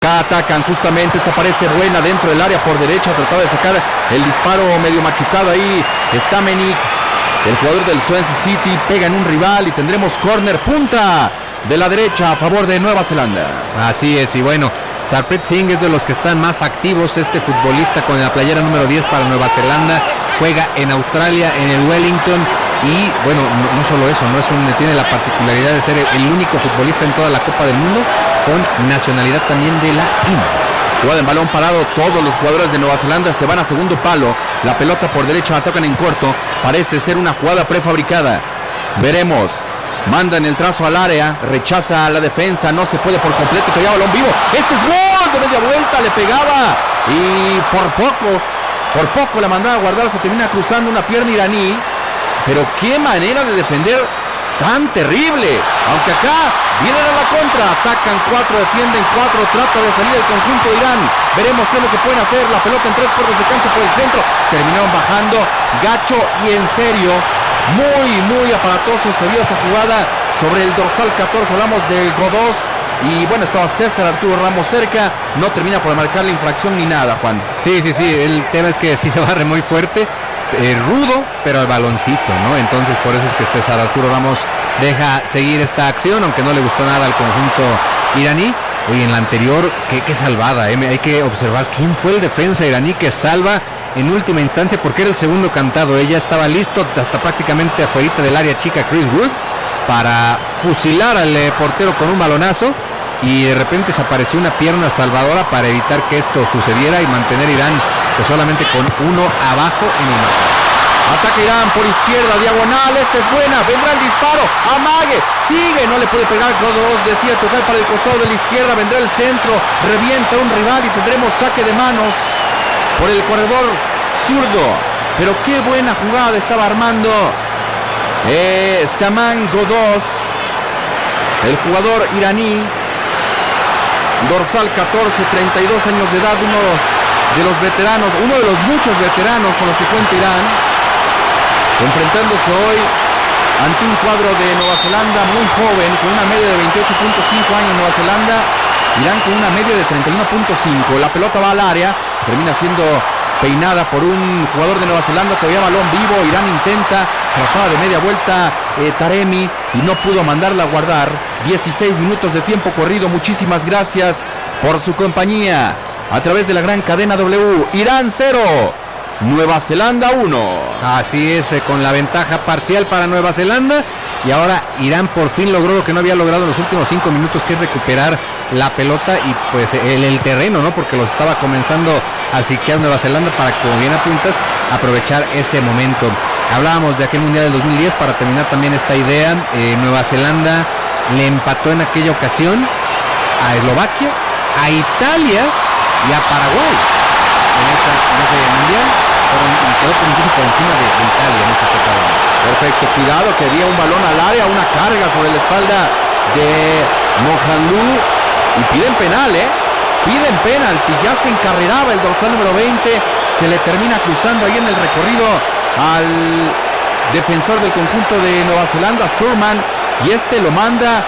Acá atacan justamente, esta parece buena dentro del área por derecha, trataba de sacar el disparo medio machucado ahí, Stamenik, el jugador del Swansea City, pega en un rival y tendremos córner punta de la derecha a favor de Nueva Zelanda. Así es, y bueno, Sarpreet Singh es de los que están más activos, este futbolista con la playera número 10 para Nueva Zelanda, juega en Australia, en el Wellington, y bueno, no solo eso, tiene la particularidad de ser el único futbolista en toda la Copa del Mundo con nacionalidad también de la India. Jugada en balón parado, todos los jugadores de Nueva Zelanda se van a segundo palo, la pelota por derecha, atacan en corto, parece ser una jugada prefabricada, veremos. Mandan el trazo al área, rechaza a la defensa, no se puede por completo, todavía balón vivo, este es gol de media vuelta, le pegaba y por poco la mandaba a guardar, se termina cruzando una pierna iraní, pero qué manera de defender tan terrible, aunque acá vienen a la contra, atacan 4, defienden 4, trata de salir el conjunto de Irán, veremos qué es lo que pueden hacer, la pelota en 3 cuartos de cancha por el centro, terminaron bajando, gacho y en serio, muy aparatoso se vio esa jugada sobre el dorsal 14, hablamos de Godós, y bueno, estaba César Arturo Ramos cerca, no termina por marcar la infracción ni nada, Juan. Sí, el tema es que sí se barre muy fuerte, rudo, pero al baloncito, ¿no? Entonces por eso es que César Arturo Ramos deja seguir esta acción, aunque no le gustó nada al conjunto iraní. Oye, en la anterior, qué salvada, hay que observar quién fue el defensa iraní que salva en última instancia, porque era el segundo cantado, ella estaba listo hasta prácticamente afuera del área chica Chris Wood para fusilar al portero con un balonazo, y de repente se apareció una pierna salvadora para evitar que esto sucediera y mantener Irán pues solamente con uno abajo en el marcador. Ataca Irán por izquierda, diagonal, esta es buena, vendrá el disparo, amague, sigue, no le puede pegar Godós, decide tocar para el costado de la izquierda, vendrá el centro, revienta un rival y tendremos saque de manos por el corredor zurdo, pero qué buena jugada estaba armando Saman Godós, el jugador iraní, dorsal 14, 32 años de edad, uno de los veteranos, uno de los muchos veteranos con los que cuenta Irán, enfrentándose hoy ante un cuadro de Nueva Zelanda muy joven, con una media de 28.5 años Nueva Zelanda, Irán con una media de 31.5, la pelota va al área, termina siendo peinada por un jugador de Nueva Zelanda, todavía balón vivo, Irán intenta, trataba de media vuelta Taremi y no pudo mandarla a guardar, 16 minutos de tiempo corrido, muchísimas gracias por su compañía, a través de la gran cadena W, Irán 0, Nueva Zelanda 1. Así es, con la ventaja parcial para Nueva Zelanda, y ahora Irán por fin logró lo que no había logrado en los últimos 5 minutos, que es recuperar la pelota y pues el terreno, ¿no? Porque los estaba comenzando a asfixiar Nueva Zelanda para, como bien apuntas, aprovechar ese momento. Hablábamos de aquel Mundial del 2010, para terminar también esta idea, Nueva Zelanda le empató en aquella ocasión a Eslovaquia, a Italia y a Paraguay en ese Mundial, y quedó incluso por encima de Italia en esa Copa. Perfecto, cuidado que había un balón al área, una carga sobre la espalda de Mohanlou y piden penal, piden penalti, ya se encarreraba el dorsal número 20, se le termina cruzando ahí en el recorrido al defensor del conjunto de Nueva Zelanda, Surman, y este lo manda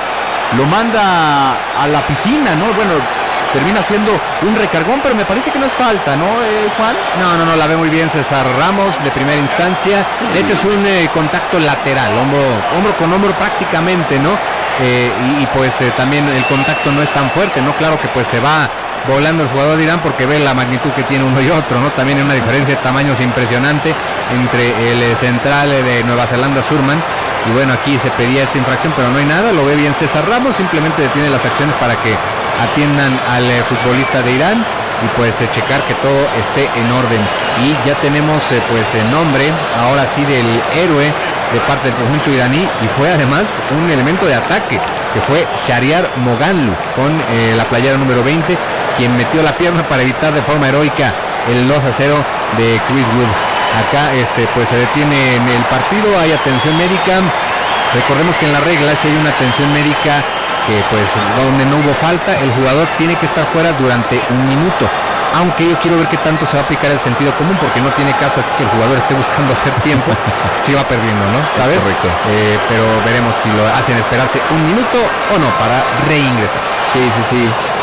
a la piscina, ¿no? Bueno, termina siendo un recargón, pero me parece que no es falta, ¿no, Juan? No, la ve muy bien César Ramos de primera instancia. Sí. De hecho es un contacto lateral, hombro con hombro prácticamente, ¿no? Y pues también el contacto no es tan fuerte, ¿no? Claro que pues se va volando el jugador de Irán porque ve la magnitud que tiene uno y otro, ¿no? También hay una diferencia de tamaños impresionante entre el central de Nueva Zelanda, Surman, y bueno, aquí se pedía esta infracción, pero no hay nada, lo ve bien César Ramos, simplemente detiene las acciones para que atiendan al futbolista de Irán y pues checar que todo esté en orden. Y ya tenemos pues el nombre ahora sí del héroe de parte del conjunto iraní, y fue además un elemento de ataque, que fue Shahriar Moganlu con la playera número 20, quien metió la pierna para evitar de forma heroica el 2-0 de Chris Wood. Acá pues se detiene en el partido, hay atención médica. Recordemos que en la regla, si hay una atención médica que pues donde no hubo falta, el jugador tiene que estar fuera durante un minuto. Aunque yo quiero ver qué tanto se va a aplicar el sentido común, porque no tiene caso aquí que el jugador esté buscando hacer tiempo si va perdiendo, ¿no? ¿Sabes? Correcto. Pero veremos si lo hacen esperarse un minuto o no para reingresar. Sí.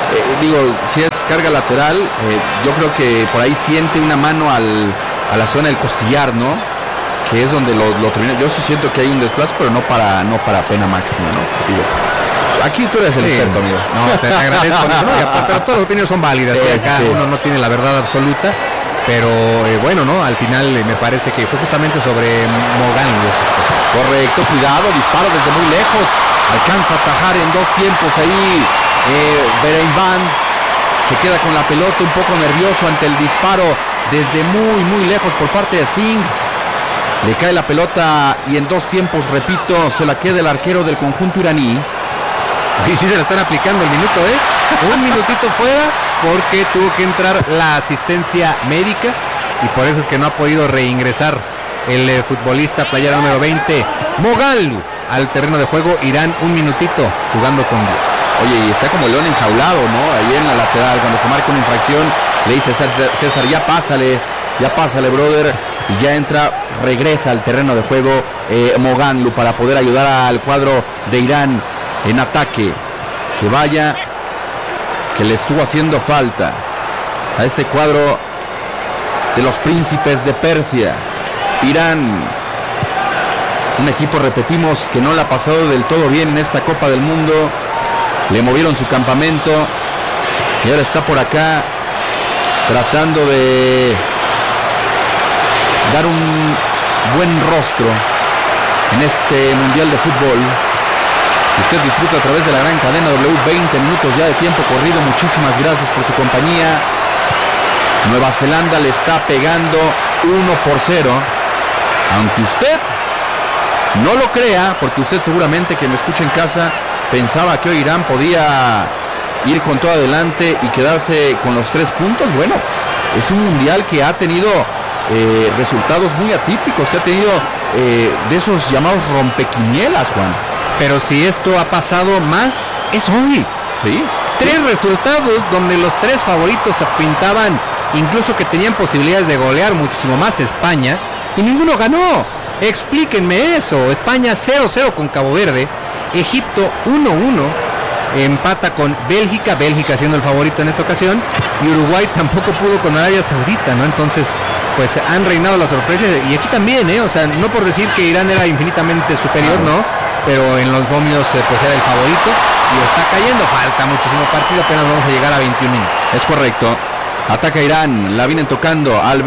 Si es carga lateral, yo creo que por ahí siente una mano a la zona del costillar, ¿no? Que es donde lo termina. Yo sí siento que hay un desplazo, pero no para pena máxima, ¿no? Digo, aquí tú eres el experto, amigo. No, te agradezco. Pero todas las opiniones son válidas. Acá uno no tiene la verdad absoluta. Pero bueno, ¿no? Al final me parece que fue justamente sobre Moganlu estas cosas. Correcto, cuidado, disparo desde muy lejos. Alcanza a atajar en 2 tiempos ahí. Berenban se queda con la pelota un poco nervioso ante el disparo desde muy lejos por parte de Singh. Le cae la pelota y en 2 tiempos, repito, se la queda el arquero del conjunto iraní. Y sí se le están aplicando el minuto, un minutito fuera porque tuvo que entrar la asistencia médica y por eso es que no ha podido reingresar el futbolista playera número 20 Moganlu al terreno de juego. Irán 1 minutito jugando con 10. Oye, y está como león enjaulado, ¿no? Ahí en la lateral, cuando se marca una infracción, le dice César, ya pásale, brother. Y ya regresa al terreno de juego Moganlu para poder ayudar al cuadro de Irán en ataque. Que vaya, que le estuvo haciendo falta a este cuadro de los príncipes de Persia. Irán, un equipo, repetimos, que no le ha pasado del todo bien en esta Copa del Mundo. Le movieron su campamento y ahora está por acá tratando de dar un buen rostro en este Mundial de Fútbol. Usted disfruta a través de la gran cadena W, 20 minutos ya de tiempo corrido. Muchísimas gracias por su compañía. Nueva Zelanda le está pegando 1-0. Aunque usted no lo crea, porque usted seguramente que me escucha en casa pensaba que hoy Irán podía ir con todo adelante y quedarse con los 3 puntos. Bueno, es un mundial que ha tenido resultados muy atípicos, que ha tenido de esos llamados rompequinielas, Juan. Pero si esto ha pasado más, es hoy. Sí. 3 resultados donde los 3 favoritos pintaban incluso que tenían posibilidades de golear muchísimo más España y ninguno ganó. Explíquenme eso. España 0-0 con Cabo Verde, Egipto 1-1, empata con Bélgica siendo el favorito en esta ocasión, y Uruguay tampoco pudo con Arabia Saudita, ¿no? Entonces, pues han reinado las sorpresas, y aquí también, o sea, no por decir que Irán era infinitamente superior, ¿no? Pero en los momios pues era el favorito y está cayendo, falta muchísimo partido, apenas vamos a llegar a 21 minutos. Es correcto. Ataca Irán, la vienen tocando al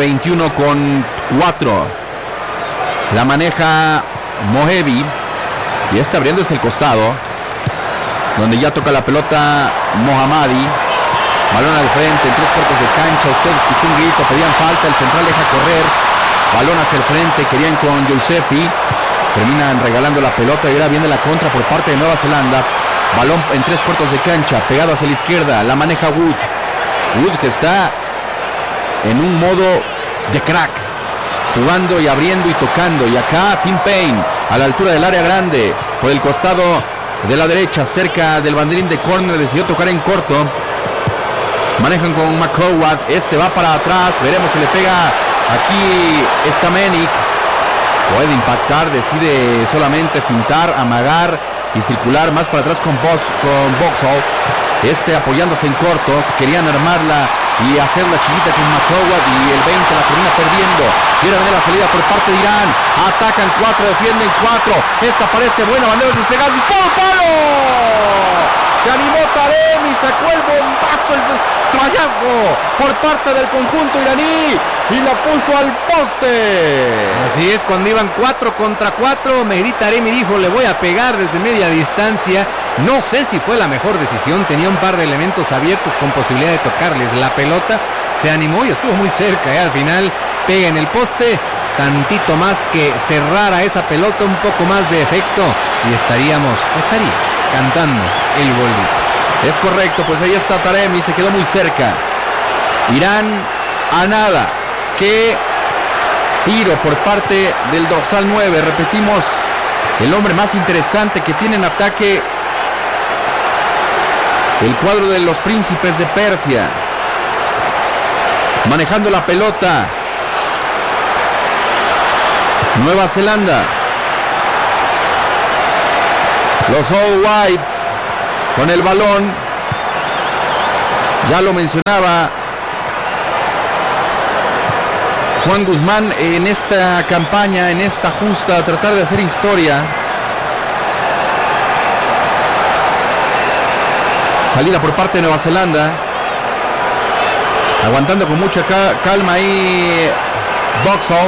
21-4. La maneja Mohebi y está abriéndose el costado, donde ya toca la pelota Mohammadi. Balón al frente en 3 cuartos de cancha. Usted escuchó un grito, pedían falta, el central deja correr. Balón hacia el frente, querían con Yousefi. Terminan regalando la pelota y ahora viene la contra por parte de Nueva Zelanda. Balón en 3 cuartos de cancha, pegado hacia la izquierda, la maneja Wood. Wood, que está en un modo de crack, jugando y abriendo y tocando. Y acá Tim Payne, a la altura del área grande, por el costado de la derecha, cerca del banderín de córner, decidió tocar en corto. Manejan con McCowad, este va para atrás, veremos si le pega aquí Stamenic. Puede impactar, decide solamente fintar, amagar y circular más para atrás con Boxall. Este apoyándose en corto, querían armarla y hacer la chiquita con McCowad y el 20 la termina perdiendo. Quiere venir la salida por parte de Irán. Atacan 4, defienden 4. Esta parece buena, bandera desplegada, disparo, palo. Se animó Taremi, sacó el bombazo, el trayazgo por parte del conjunto iraní y la puso al poste. Así es, cuando iban 4 contra 4, Mehdi Taremi dijo, le voy a pegar desde media distancia. No sé si fue la mejor decisión, tenía un par de elementos abiertos con posibilidad de tocarles la pelota. Se animó y estuvo muy cerca, al final pega en el poste. Tantito más que cerrara esa pelota, un poco más de efecto y estaríamos cantando el gol. Es correcto, pues ahí está Taremi, se quedó muy cerca. Irán a nada. Qué tiro por parte del dorsal 9. Repetimos, el hombre más interesante que tiene en ataque el cuadro de los príncipes de Persia. Manejando la pelota Nueva Zelanda. Los All Whites con el balón. Ya lo mencionaba Juan Guzmán en esta campaña, en esta justa, tratar de hacer historia. Salida por parte de Nueva Zelanda. Aguantando con mucha calma ahí Boxall.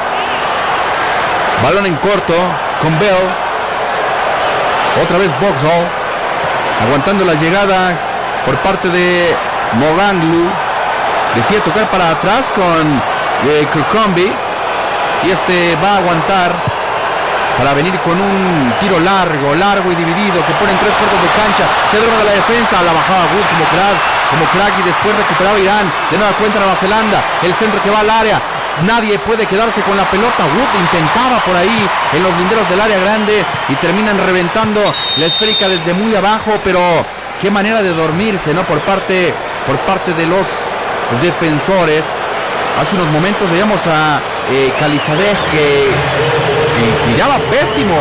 Balón en corto con Bell. Otra vez Boxall. Aguantando la llegada por parte de Moganglu. Decide tocar para atrás con Kirkcombe. Y va a aguantar para venir con un tiro largo y dividido que pone en 3 cuartos de cancha. Se derrama la defensa, la bajaba Wood como crack y después recuperaba Irán. De nueva cuenta Nueva Zelanda, el centro que va al área. Nadie puede quedarse con la pelota. Wood intentaba por ahí en los linderos del área grande y terminan reventando la esférica desde muy abajo, pero qué manera de dormirse, ¿no? Por parte de los defensores. Hace unos momentos veíamos a Calizadeh que tiraba pésimo,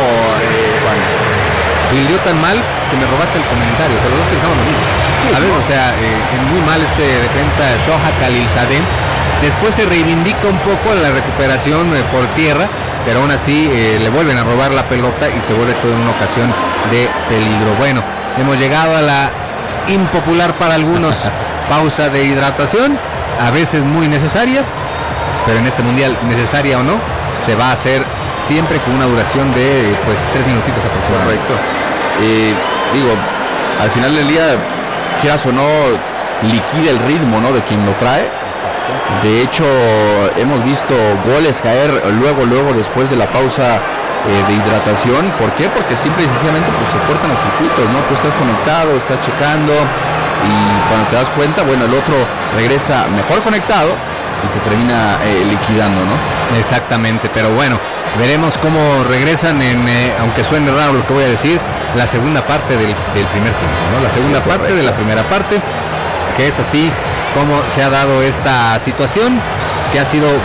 Filió tan mal que me robaste el comentario. O sea, los dos pensamos lo mismo. ¿Sabes? O sea, muy mal defensa Shoha Calizadeh. Después se reivindica un poco la recuperación por tierra, pero aún así le vuelven a robar la pelota y se vuelve todo en una ocasión de peligro. Bueno, hemos llegado a la impopular para algunos pausa de hidratación, a veces muy necesaria, pero en este mundial, necesaria o no, se va a hacer siempre con una duración de 3 minutitos aproximadamente. Correcto. Al final del día, quieras o no, liquida el ritmo, ¿no?, de quien lo trae. De hecho, hemos visto goles caer luego después de la pausa de hidratación. ¿Por qué? Porque simple y sencillamente se cortan los circuitos, ¿no? Tú estás conectado, estás checando y cuando te das cuenta, bueno, el otro regresa mejor conectado y te termina liquidando, ¿no? Exactamente, pero bueno, veremos cómo regresan aunque suene raro lo que voy a decir, la segunda parte del primer tiempo, ¿no? La segunda parte de la primera parte, que es así como se ha dado esta situación, que ha sido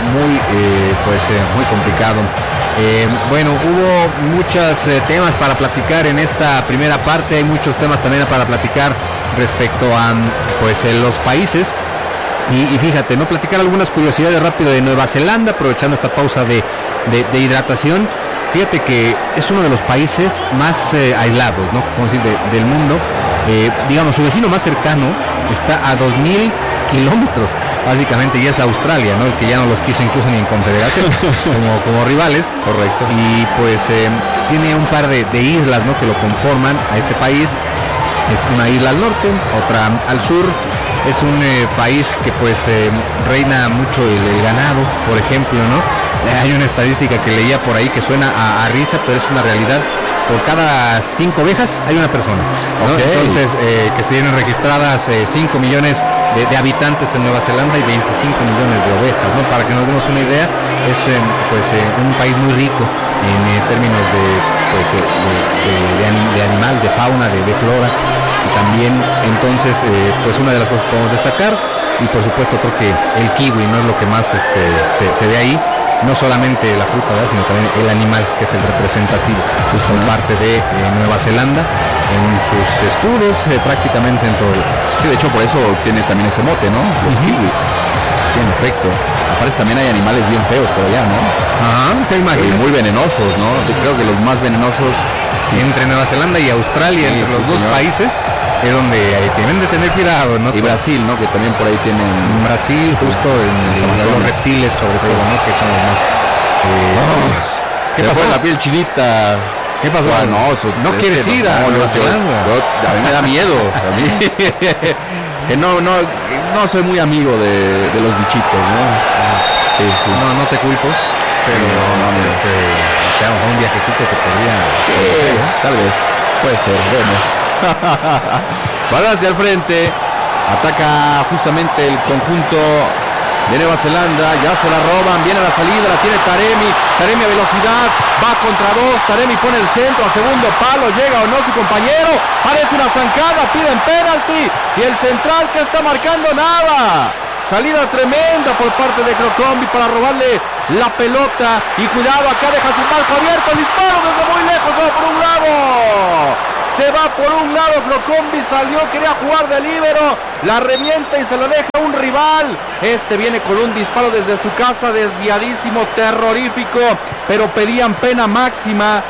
muy complicado. Bueno, hubo muchos temas para platicar en esta primera parte, hay muchos temas también para platicar respecto a los países. Y fíjate, no platicar algunas curiosidades rápido de Nueva Zelanda, aprovechando esta pausa de hidratación. Fíjate que es uno de los países más aislados, ¿no?, como decir, del mundo. Digamos, su vecino más cercano está a 2000 kilómetros, básicamente, y es Australia, ¿no?, el que ya no los quiso incluso ni en confederación como rivales. Correcto. Y tiene un par de islas, ¿no?, que lo conforman a este país. Es una isla al norte, otra al sur. Es un país que reina mucho el ganado, por ejemplo, ¿no? Hay una estadística que leía por ahí que suena a risa, pero es una realidad. Por cada 5 ovejas hay una persona, ¿no? Okay. Entonces, que se tienen registradas 5 millones de habitantes en Nueva Zelanda y 25 millones de ovejas, ¿no? Para que nos demos una idea, es un país muy rico en términos de animal, de fauna, de flora. Y también, entonces, una de las cosas que podemos destacar, y por supuesto creo que el kiwi no es lo que más se ve ahí, no solamente la fruta, ¿verdad?, sino también el animal, que es el representativo, son parte de Nueva Zelanda, en sus escudos, prácticamente en todo. Sí, de hecho por eso tiene también ese mote, ¿no? Los kiwis. Sí, en efecto. Aparte también hay animales bien feos por allá, ¿no? Ajá, te imaginas. Muy venenosos, ¿no? Yo creo que los más venenosos... Sí. Entre Nueva Zelanda y Australia, entre los dos países, es donde tienen de tener cuidado, ¿no? Y Brasil, ¿no?, que también por ahí tienen... Brasil, justo en los reptiles, sobre todo, ¿no?, que son los más... ¿Qué pasó? La piel chinita. ¿Qué pasó? No quieres ir a Nueva Zelanda. A mí me da miedo. A mí que no soy muy amigo de los bichitos, ¿no? Sí. No te culpo, pero un viajecito que podría... tal vez, puede ser, vemos. Balón hacia el frente, ataca justamente el conjunto de Nueva Zelanda, ya se la roban, viene la salida, la tiene Taremi a velocidad, va contra 2, Taremi pone el centro a segundo palo, llega o no su compañero, parece una zancada, piden penalti, y el central que está marcando nada. Salida tremenda por parte de Kirkcombe para robarle la pelota. Y cuidado, acá deja su marco abierto. Disparo desde muy lejos, va por un lado. se va por un lado, Flocombi salió, quería jugar de líbero, la revienta y se la deja un rival. Este viene con un disparo desde su casa, desviadísimo, terrorífico, pero pedían pena máxima.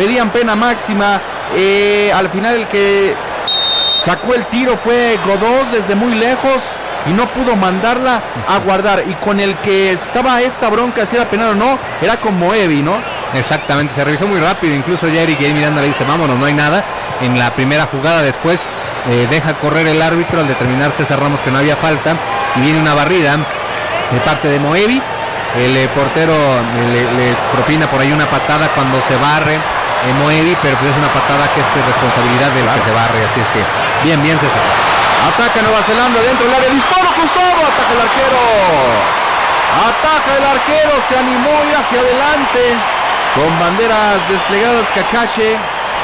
Al final el que sacó el tiro fue Godós desde muy lejos y no pudo mandarla a guardar. Y con el que estaba esta bronca, si era penal o no, era con Moevi, ¿no? Exactamente, se revisó muy rápido, incluso ya Eric Miranda le dice vámonos, no hay nada. En la primera jugada después deja correr el árbitro al determinar César Ramos que no había falta y viene una barrida de parte de Moevi. El portero le propina por ahí una patada cuando se barre Moevi, pero pues es una patada que es responsabilidad del que se barre, así es que bien César. Ataca Nueva Zelanda dentro del área, disparo cruzado, ataca el arquero, se animó y hacia adelante con banderas desplegadas. Kakashi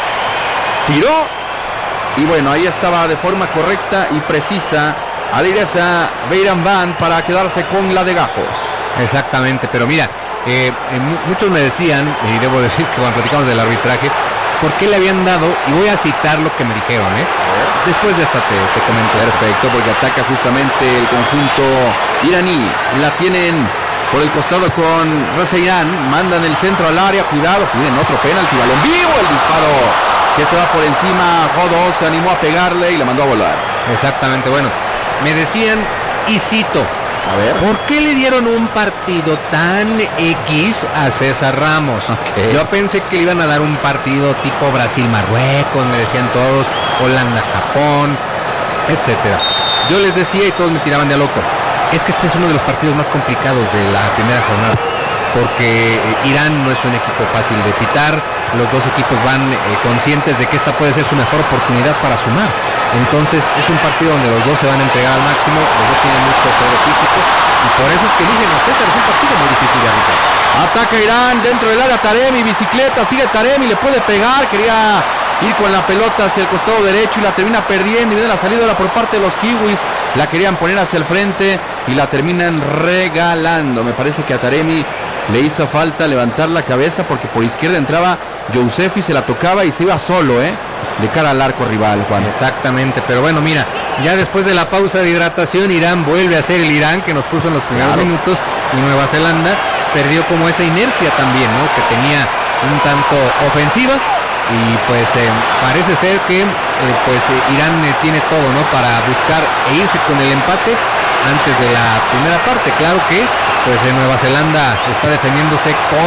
tiró y bueno, ahí estaba de forma correcta y precisa Alireza Beiran Van para quedarse con la de Gajos. Exactamente, pero mira, muchos me decían, y debo decir que cuando platicamos del arbitraje, ¿por qué le habían dado? Y voy a citar lo que me dijeron, después de esta te comento. Perfecto, porque ataca justamente el conjunto iraní. La tienen por el costado con Reza Irán, mandan el centro al área, cuidado, piden otro penalti, balón vivo, el disparo que se va por encima. Godós se animó a pegarle y le mandó a volar. Exactamente, bueno, me decían, y cito, a ver, ¿por qué le dieron un partido tan X a César Ramos? Okay. Yo pensé que le iban a dar un partido tipo Brasil-Marruecos, me decían todos, Holanda-Japón, etcétera. Yo les decía y todos me tiraban de a loco. Es que este es uno de los partidos más complicados de la primera jornada, porque Irán no es un equipo fácil de pitar, los dos equipos van conscientes de que esta puede ser su mejor oportunidad para sumar. Entonces es un partido donde los dos se van a entregar al máximo, los dos tienen mucho poder físico y por eso es que eligen a César. Es un partido muy difícil de arbitrar. Ataca Irán dentro del área, Taremi, bicicleta, sigue Taremi, le puede pegar, quería ir con la pelota hacia el costado derecho y la termina perdiendo y viene la salida por parte de los kiwis, la querían poner hacia el frente y la terminan regalando. Me parece que a Taremi le hizo falta levantar la cabeza porque por izquierda entraba Yousefi, se la tocaba y se iba solo, de cara al arco rival, Juan. Exactamente, pero bueno, mira, ya después de la pausa de hidratación, Irán vuelve a ser el Irán que nos puso en los primeros minutos y Nueva Zelanda perdió como esa inercia también, ¿no? Que tenía un tanto ofensiva y pues parece ser que Irán tiene todo, ¿no? Para buscar e irse con el empate antes de la primera parte. Claro que pues Nueva Zelanda está defendiéndose con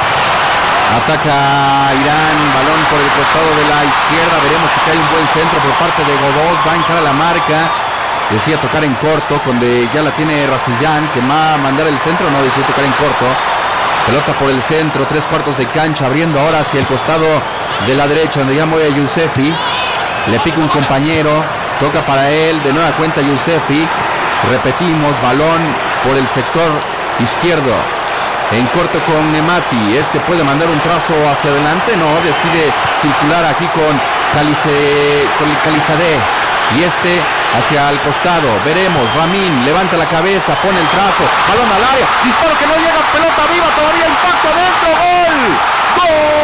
Ataca Irán, balón por el costado de la izquierda, veremos si cae un buen centro por parte de Godós, va a entrar a la marca, decía tocar en corto, donde ya la tiene Rasillán, que va a mandar el centro, no decía tocar en corto, pelota por el centro, 3/4 de cancha, abriendo ahora hacia el costado de la derecha, donde ya mueve Yousefi, le pica un compañero, toca para él, de nueva cuenta Yousefi, repetimos, balón por el sector izquierdo, en corto con Nemati, este puede mandar un trazo hacia adelante, no, decide circular aquí con el Calizadeh, y este hacia el costado, veremos, Ramin levanta la cabeza, pone el trazo, balón al área, disparo que no llega, pelota viva, todavía impacto adentro, gol, gol.